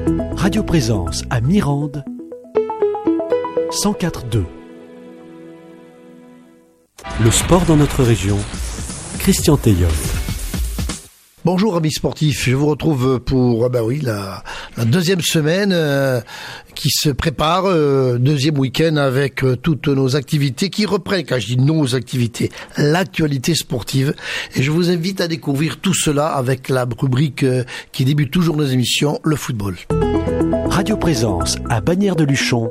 Radio Présence à Mirande, 104.2. Le sport dans notre région, Christian Teillol. Bonjour amis sportifs, je vous retrouve pour la deuxième semaine qui se prépare, deuxième week-end avec toutes nos activités qui reprennent, quand je dis nos activités, l'actualité sportive. Et je vous invite à découvrir tout cela avec la rubrique qui débute toujours nos émissions, le football. Radio Présence à Bagnères-de-Luchon,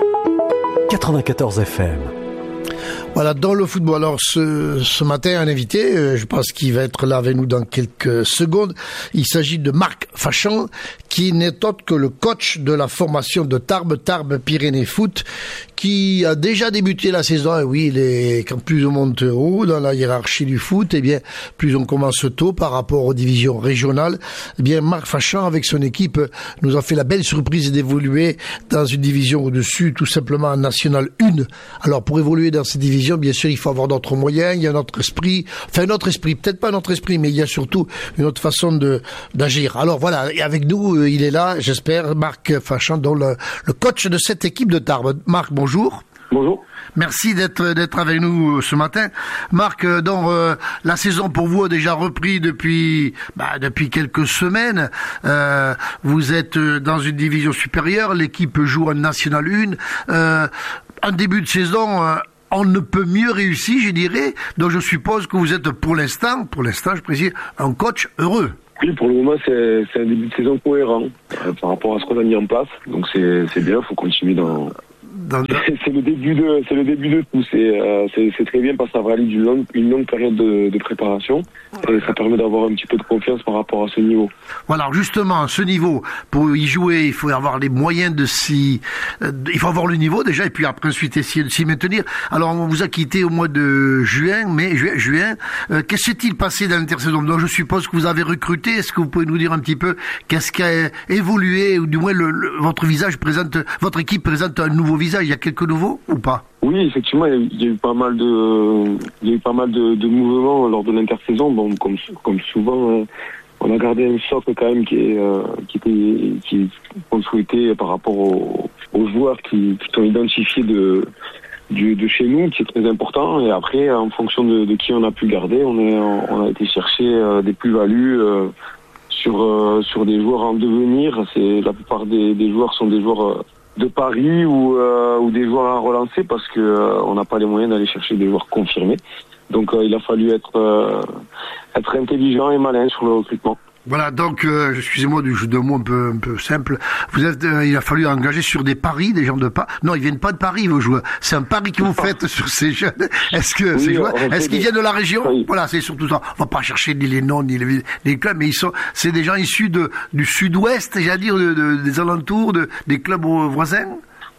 94 FM. Voilà, dans le football. Alors, ce matin, un invité, je pense qu'il va être là avec nous dans quelques secondes. Il s'agit de Marc Fachan, qui n'est autre que le coach de la formation de Tarbes Pyrénées Foot, qui a déjà débuté la saison. Et oui, quand plus on monte haut dans la hiérarchie du foot, eh bien, plus on commence tôt par rapport aux divisions régionales. Eh bien, Marc Fachan, avec son équipe, nous a fait la belle surprise d'évoluer dans une division au-dessus, tout simplement en National 1. Alors, pour évoluer dans ces divisions, bien sûr, il faut avoir d'autres moyens, il y a notre esprit, peut-être pas notre esprit, mais il y a surtout une autre façon d'agir. Alors voilà, et avec nous, il est là, j'espère, Marc Fachan, dont le coach de cette équipe de Tarbes. Marc, bonjour. Bonjour. Merci d'être avec nous ce matin. Marc, la saison pour vous a déjà repris depuis quelques semaines. Vous êtes dans une division supérieure, l'équipe joue en National 1. Un début de saison... on ne peut mieux réussir, je dirais. Donc je suppose que vous êtes pour l'instant, je précise, un coach heureux. Oui, pour le moment, c'est un début de saison cohérent par rapport à ce qu'on a mis en place. Donc c'est bien, il faut continuer dans... C'est le début de tout. C'est très bien parce que ça valide une longue période de préparation et ça permet d'avoir un petit peu de confiance par rapport à ce niveau. Voilà, alors justement, ce niveau, pour y jouer, il faut avoir les moyens il faut avoir le niveau déjà et puis après ensuite essayer de s'y maintenir. Alors on vous a quitté au mois de juin. Qu'est-ce qui s'est-il passé dans l'intersaison? Donc je suppose que vous avez recruté. Est-ce que vous pouvez nous dire un petit peu qu'est-ce qui a évolué ou du moins votre équipe présente un nouveau visage? Il y a quelques nouveaux ou pas? Oui, effectivement, il y a eu pas mal de mouvements lors de l'intersaison. Bon, comme souvent, on a gardé un socle quand même qu'on souhaitait par rapport aux joueurs qui sont identifiés de chez nous, qui est très important. Et après, en fonction de qui on a pu garder, on a été chercher des plus-values sur des joueurs en devenir. La plupart des joueurs sont des joueurs de Paris ou des joueurs à relancer parce que on n'a pas les moyens d'aller chercher des joueurs confirmés. Donc il a fallu être intelligent et malin sur le recrutement. Voilà, donc excusez-moi du jeu de mots un peu simple. Il a fallu engager sur des paris des gens de Paris. Non, ils viennent pas de Paris vos joueurs. C'est un pari que vous faites sur ces jeunes. Est-ce qu'ils viennent de la région? Oui. Voilà, c'est surtout ça. On va pas chercher ni les noms ni les clubs, mais c'est des gens issus du sud-ouest, j'allais dire des alentours des clubs voisins.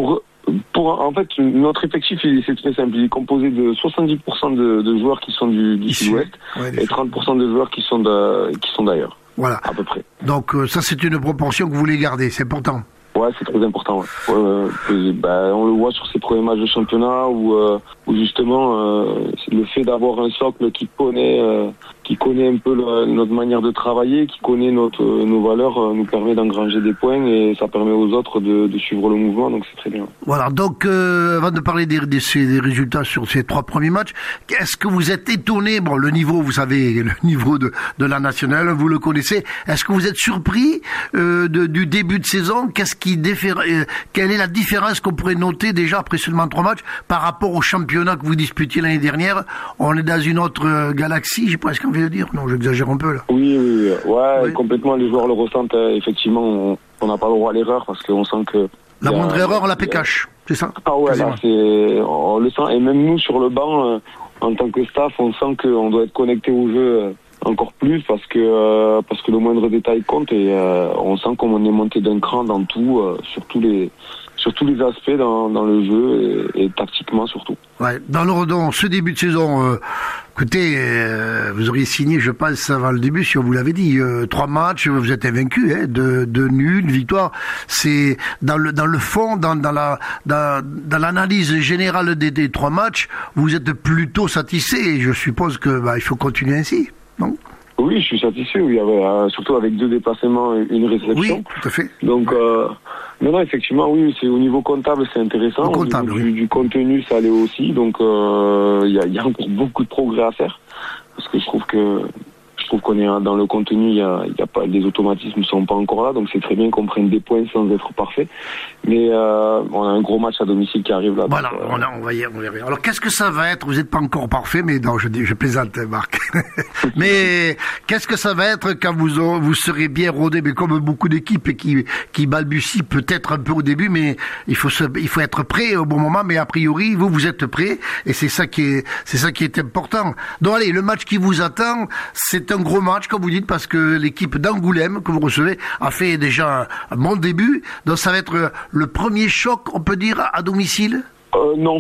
En fait, notre effectif, c'est très simple. Il est composé de 70% de joueurs qui sont du sud-ouest et 30% de joueurs qui sont d'ailleurs. Voilà. À peu près. Donc, ça, c'est une proportion que vous voulez garder. C'est important. Ouais, c'est très important. Ouais. On le voit sur ces premiers matchs de championnat où justement, c'est le fait d'avoir un socle qui connaît un peu notre manière de travailler, qui connaît nos valeurs, nous permet d'engranger des points et ça permet aux autres de suivre le mouvement, donc c'est très bien. Voilà, donc avant de parler des résultats sur ces 3 premiers matchs, est-ce que vous êtes étonné? Bon, le niveau, vous savez, le niveau de la nationale, vous le connaissez. Est-ce que vous êtes surpris du début de saison? Quelle est la différence qu'on pourrait noter déjà après seulement 3 matchs par rapport au championnat que vous disputiez l'année dernière? On est dans une autre galaxie, j'ai presque envie de dire. Non, j'exagère un peu là. Oui. Complètement, les joueurs le ressentent. Effectivement, on n'a pas le droit à l'erreur parce qu'on sent que... La moindre erreur, on la paie cash, c'est ça? Ah ouais, là, on le sent. Et même nous, sur le banc, en tant que staff, on sent qu'on doit être connecté au jeu encore plus parce que le moindre détail compte et on sent qu'on est monté d'un cran dans tout, sur tous les aspects dans le jeu et tactiquement surtout. Ouais, dans ce début de saison, écoutez, vous auriez signé, je pense, avant le début, si on vous l'avait dit, 3 matchs, vous êtes invaincu, de nuls, une victoire. C'est dans le fond, dans l'analyse générale des 3 matchs, vous êtes plutôt satisfait. Et je suppose que il faut continuer ainsi, non? Oui, je suis satisfait. Oui, surtout avec 2 déplacements, une réception. Oui, tout à fait. Donc, non, effectivement, oui, c'est au niveau comptable, c'est intéressant. Comptable, au niveau du contenu, ça allait aussi. Donc, il y a encore beaucoup de progrès à faire. Parce que je trouve qu'on est dans le contenu, il y a pas, les automatismes sont pas encore là, donc c'est très bien qu'on prenne des points sans être parfait. Mais on a un gros match à domicile qui arrive là. Voilà, donc, on va y arriver. Alors qu'est-ce que ça va être? Vous n'êtes pas encore parfait, mais non, je plaisante, Marc. Mais qu'est-ce que ça va être quand vous serez bien rodé, mais comme beaucoup d'équipes qui balbutient peut-être un peu au début, mais il faut être prêt au bon moment. Mais a priori, vous êtes prêt, et c'est ça qui est important. Donc allez, le match qui vous attend, c'est un gros match, comme vous dites, parce que l'équipe d'Angoulême que vous recevez a fait déjà un bon début. Donc ça va être le premier choc, on peut dire, à domicile? Non.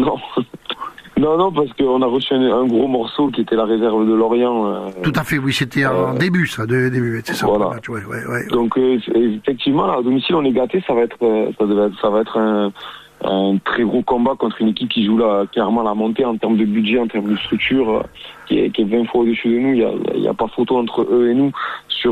Non, parce qu'on a reçu un gros morceau qui était la réserve de Lorient. Tout à fait, oui, c'était en début, ça, c'est ça. Voilà. Match, ouais. Donc effectivement, là, à domicile, on est gâté. Ça va être un très gros combat contre une équipe qui joue là clairement la montée en termes de budget, en termes de structure, qui est 20 fois au-dessus de nous. Il y a pas photo entre eux et nous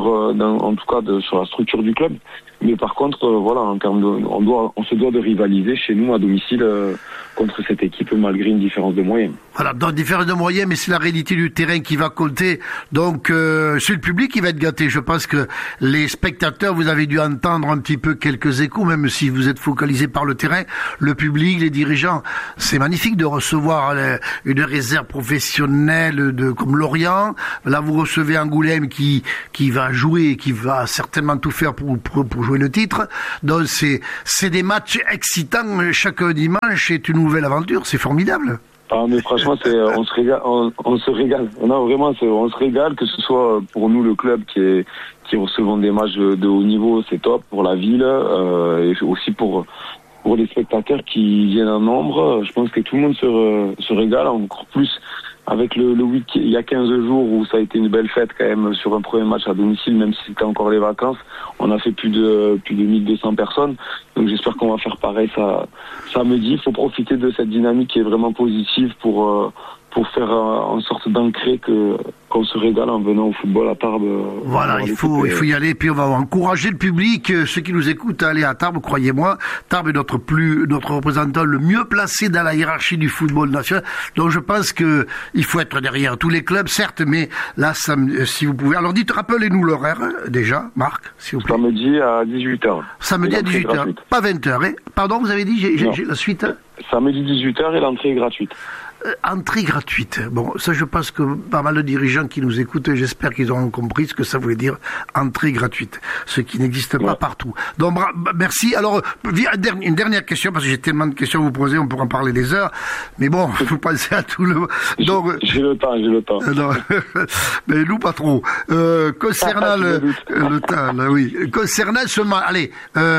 en tout cas sur la structure du club. Mais par contre, voilà, en termes on se doit de rivaliser chez nous à domicile contre cette équipe malgré une différence de moyens. Voilà, donc différence de moyens, mais c'est la réalité du terrain qui va compter. Donc c'est le public qui va être gâté. Je pense que les spectateurs, vous avez dû entendre un petit peu quelques échos, même si vous êtes focalisé par le terrain. Le public, les dirigeants, c'est magnifique de recevoir une réserve professionnelle comme Lorient. Là, vous recevez Angoulême qui va jouer, qui va certainement tout faire pour jouer le titre. Donc c'est des matchs excitants. Chaque dimanche est une nouvelle aventure. C'est formidable. Ah, mais franchement, on se régale. On se régale. On se régale, que ce soit pour nous le club qui recevons des matchs de haut niveau, c'est top pour la ville, et aussi pour les spectateurs qui viennent en nombre. Je pense que tout le monde se régale, encore plus avec le week-end. Il y a 15 jours où ça a été une belle fête quand même sur un premier match à domicile, même si c'était encore les vacances. On a fait plus de 1200 personnes. Donc j'espère qu'on va faire pareil samedi. Il faut profiter de cette dynamique qui est vraiment positive pour faire en sorte d'ancrer qu'on se régale en venant au football à Tarbes. Voilà, il faut y aller, puis on va encourager le public, ceux qui nous écoutent, à aller à Tarbes, croyez-moi. Tarbes est notre représentant le mieux placé dans la hiérarchie du football national. Donc je pense que il faut être derrière tous les clubs, certes, mais là, si vous pouvez. Alors rappelez-nous l'horaire, déjà, Marc, s'il vous plaît. Samedi à 18h. Samedi à 18h, gratuite. Pas 20h, hein. Pardon, vous avez dit, j'ai la suite, hein. Samedi 18h et l'entrée est gratuite. Entrée gratuite. Bon, ça, je pense que pas mal de dirigeants qui nous écoutent, j'espère qu'ils auront compris ce que ça voulait dire, entrée gratuite. Ce qui n'existe pas partout. Donc, merci. Alors, une dernière question, parce que j'ai tellement de questions à vous poser, on pourra en parler des heures. Mais bon, vous pensez à tout le... Donc, j'ai le temps. Non, mais nous, pas trop. Concernant le temps, là, oui. Concernant seulement, allez,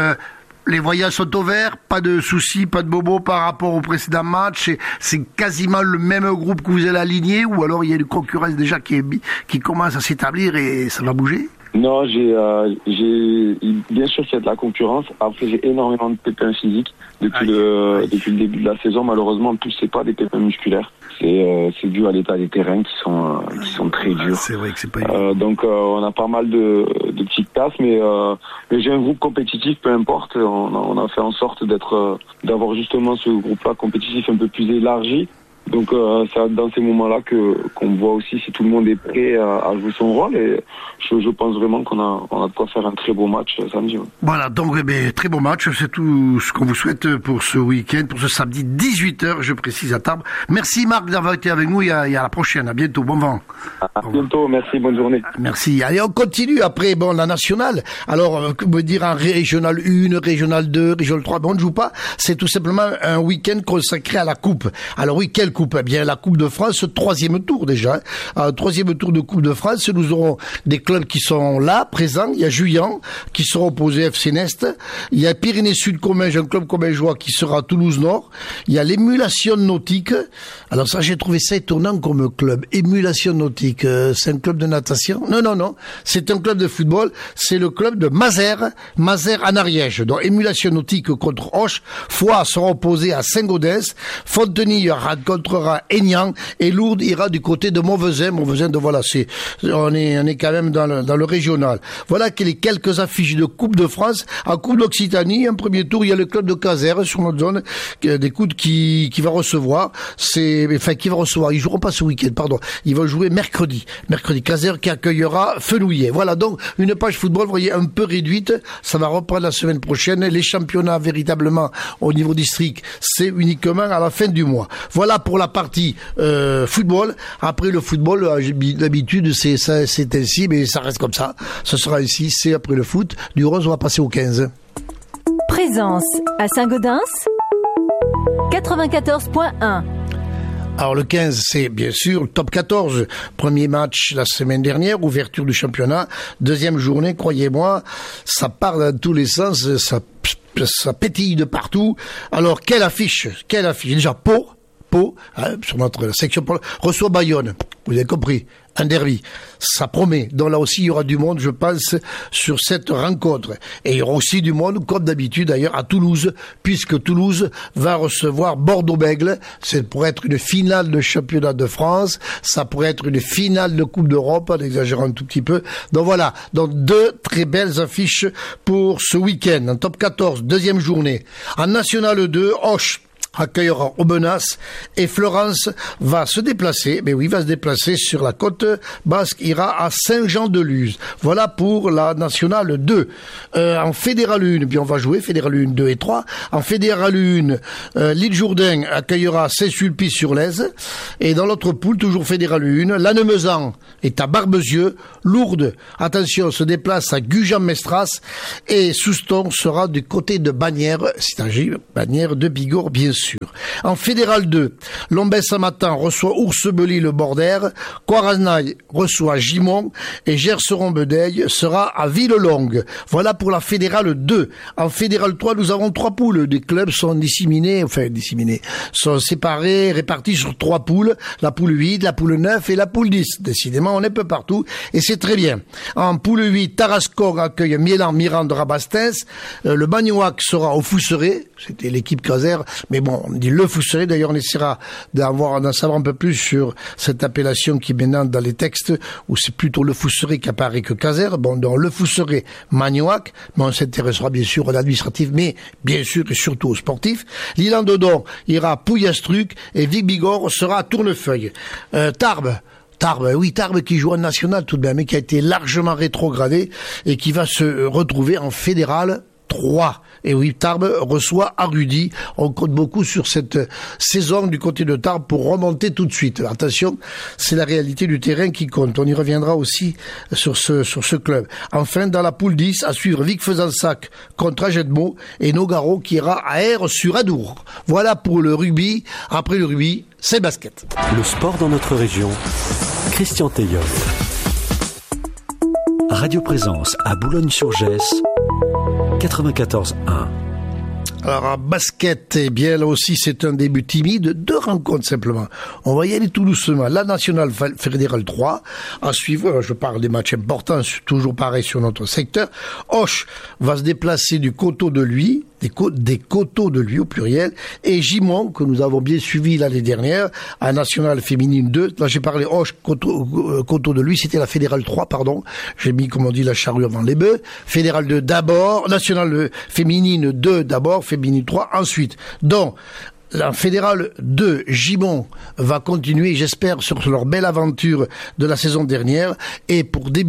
les voyages sont au vert, pas de soucis, pas de bobos par rapport au précédent match. C'est quasiment le même groupe que vous allez aligner, ou alors il y a une concurrence déjà qui commence à s'établir et ça va bouger? Non, bien sûr qu'il y a de la concurrence. Après, j'ai énormément de pépins physiques depuis le début de la saison. Malheureusement, en plus, c'est pas des pépins musculaires. C'est dû à l'état des terrains qui sont très durs. C'est vrai que c'est pas évident. Donc, on a pas mal de petites tasses, mais j'ai un groupe compétitif, peu importe. On a fait en sorte d'avoir justement ce groupe-là compétitif un peu plus élargi. Donc c'est dans ces moments-là qu'on voit aussi si tout le monde est prêt à jouer son rôle, et je pense vraiment qu'on a de quoi faire un très beau match samedi. Ouais. Voilà, donc très beau match, c'est tout ce qu'on vous souhaite pour ce week-end, pour ce samedi 18h, je précise, à Tarbes. Merci Marc d'avoir été avec nous, et à la prochaine, à bientôt, bon vent. À bientôt, merci, bonne journée. Merci, allez on continue après, la nationale, alors me dire en régional 1, régional 2, régional 3, on ne joue pas, c'est tout simplement un week-end consacré à la coupe. Alors oui, quelle coupe? Eh bien la Coupe de France, troisième tour déjà. Troisième tour de Coupe de France, nous aurons des clubs qui sont là, présents. Il y a Juillan qui sera opposé à FC Nest. Il y a Pyrénées-Sud-Comminges, un club commingeois qui sera à Toulouse-Nord. Il y a l'Émulation Nautique. Alors ça, j'ai trouvé ça étonnant comme club. Émulation Nautique, c'est un club de natation? Non. C'est un club de football. C'est le club de Mazères en Ariège. Donc Émulation Nautique contre Auch. Foix sera opposé à Saint-Gaudens. Fontenay rencontre rencontrera Aignan et Lourdes ira du côté de Montvezin. Montvezin, voilà, on est quand même dans le régional. Voilà les quelques affiches de Coupe de France. En Coupe d'Occitanie, en premier tour, il y a le club de Casères sur notre zone, des coups qui va recevoir. Ils joueront pas ce week-end, pardon. Ils vont jouer mercredi. Mercredi, Casères qui accueillera Fenouillet. Voilà donc une page football, vous voyez, un peu réduite. Ça va reprendre la semaine prochaine. Les championnats véritablement au niveau district, c'est uniquement à la fin du mois. Voilà pour la partie football. Après le football, d'habitude c'est ainsi, mais ça reste comme ça. Ce sera ainsi, c'est après le foot. Du rose, on va passer au 15. Présence à Saint-Gaudens 94.1. Alors le 15, c'est bien sûr le top 14. Premier match la semaine dernière, ouverture du championnat. Deuxième journée, croyez-moi, ça part dans tous les sens, ça pétille de partout. Alors quelle affiche. Déjà Pau, sur notre section reçoit Bayonne. Vous avez compris, un derby. Ça promet. Donc là aussi, il y aura du monde, je pense, sur cette rencontre. Et il y aura aussi du monde, comme d'habitude d'ailleurs, à Toulouse, puisque Toulouse va recevoir Bordeaux-Bègles. C'est pour être une finale de championnat de France. Ça pourrait être une finale de Coupe d'Europe, en exagérant un tout petit peu. Donc voilà. Donc deux très belles affiches pour ce week-end. En top 14, deuxième journée. En National 2, Auch accueillera Aubenas et Florence va se déplacer sur la côte basque, ira à Saint-Jean-de-Luz. Voilà pour la Nationale 2. En Fédéral 1, puis on va jouer Fédéral 1, 2 et 3. En Fédéral 1, l'île Jourdain accueillera Saint-Sulpice-sur-Lèze. Et dans l'autre poule, toujours Fédéral 1, Lannemezan est à Barbezieux. Lourdes, attention, se déplace à Gujan-Mestras. Et Souston sera du côté de Bagnères, c'est-à-dire Bagnères de Bigorre, bien sûr. En Fédéral 2, Lombès-Samatan reçoit Ours-Belly-le-Bordère, Coiranail reçoit Gimont et Gerseron-Bedeil sera à Villelongue. Voilà pour la Fédérale 2. En Fédéral 3, nous avons 3 poules. Des clubs sont sont séparés, répartis sur 3 poules. La poule 8, la poule 9 et la poule 10. Décidément, on est peu partout et c'est très bien. En poule 8, Tarascon accueille Miélan-Mirande Rabastens. Le Bagnoac sera au Fousseret. C'était l'équipe Casères, mais bon, on dit le Fousseret. D'ailleurs, on essaiera d'en savoir un peu plus sur cette appellation qui est maintenant dans les textes, où c'est plutôt le Fousseret qui apparaît que Casères. Bon, donc le Fousseret Magnoac, mais on s'intéressera bien sûr à l'administratif, mais bien sûr et surtout aux sportifs. L'Île-en-Dodon ira à Pouillastruc et Vic-Bigorre sera à Tournefeuille. Tarbes qui joue en national tout de même, mais qui a été largement rétrogradé et qui va se retrouver en fédéral 3. Et oui, Tarbes reçoit Arudi. On compte beaucoup sur cette saison du côté de Tarbes pour remonter tout de suite. Attention, c'est la réalité du terrain qui compte. On y reviendra aussi sur ce club. Enfin, dans la poule 10, à suivre Vic-Fezensac contre Agetmo et Nogaro qui ira à Aire-sur-Adour. Voilà pour le rugby. Après le rugby, c'est basket. Le sport dans notre région. Christian Teillol. Radio Présence à Boulogne-sur-Gesse. 94.1. Alors, en basket, eh bien, là aussi, c'est un début timide. 2 rencontres, simplement. On va y aller tout doucement. La Nationale Fédérale 3. À suivre, je parle des matchs importants, toujours pareil sur notre secteur. Auch va se déplacer du Coteau de Luy, des Coteaux de Luy au pluriel, et Gimont, que nous avons bien suivi l'année dernière, à Nationale Féminine 2. Là, j'ai parlé Auch, Coteau de Luy, c'était la Fédérale 3, pardon. J'ai mis, comme on dit, la charrue avant les bœufs. Fédérale 2 d'abord, Nationale Féminine 2 d'abord, Féminine 3 ensuite. Donc, la Fédérale 2, Gimont, va continuer, j'espère, sur leur belle aventure de la saison dernière. Et pour ce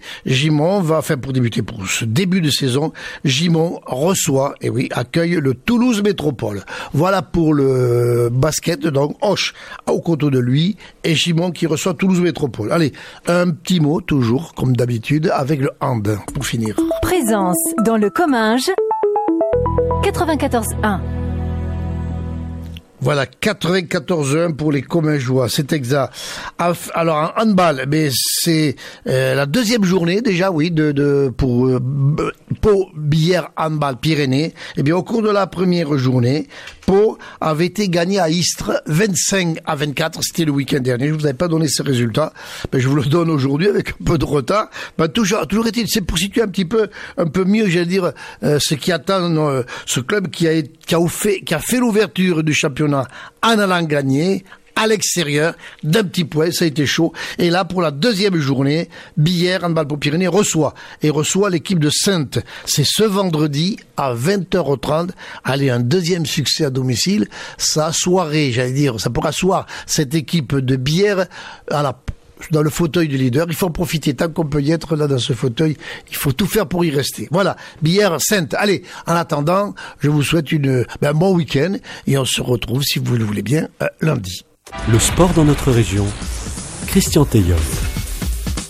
début de saison, Gimont accueille le Toulouse Métropole. Voilà pour le basket, donc Auch au Coteau de Luy et Gimont qui reçoit Toulouse Métropole. Allez, un petit mot, toujours, comme d'habitude, avec le hand, pour finir. Présence dans le Comminges, 94.1. Voilà, 94-1 pour les Commingeois, c'est exact. Alors, en handball, mais c'est la deuxième journée déjà, oui, pour Pau Billère Handball Pyrénées. Eh bien, au cours de la première journée, Pau avait été gagné à Istres 25-24. C'était le week-end dernier. Je vous avais pas donné ces résultats, mais je vous le donne aujourd'hui avec un peu de retard. Ben, toujours est-il, c'est pour situer un peu mieux, j'allais dire, ce qui attend ce club qui a fait l'ouverture du championnat en allant gagner à l'extérieur d'un petit point, ça a été chaud. Et là, pour la deuxième journée, Billère, Handball Pau-Pyrénées reçoit l'équipe de Saintes. C'est ce vendredi à 20h30. Allez, un deuxième succès à domicile. Ça pourra asseoir cette équipe de Billère dans le fauteuil du leader. Il faut en profiter tant qu'on peut y être là dans ce fauteuil. Il faut tout faire pour y rester. Voilà, Billère, Saintes. Allez, en attendant, je vous souhaite un bon week-end et on se retrouve, si vous le voulez bien, lundi. Le sport dans notre région, Christian Teillol.